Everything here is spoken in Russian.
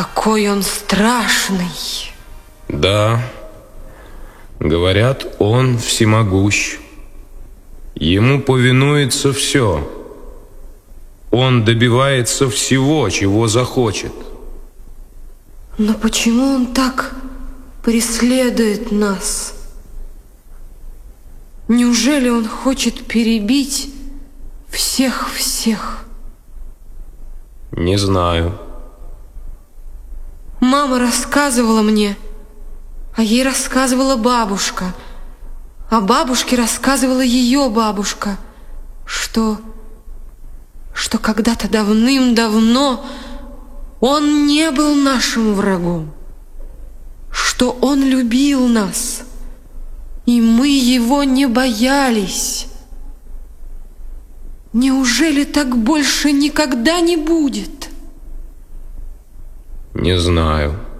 Какой он страшный. Да, говорят, он всемогущ. Ему повинуется все. Он добивается всего, чего захочет. Но почему он так преследует нас? Неужели он хочет перебить всех? Не знаю. Мама рассказывала мне, а ей рассказывала бабушка, а бабушке рассказывала ее бабушка, что когда-то давным-давно он не был нашим врагом, что он любил нас, и мы его не боялись. Неужели так больше никогда не будет? Не знаю.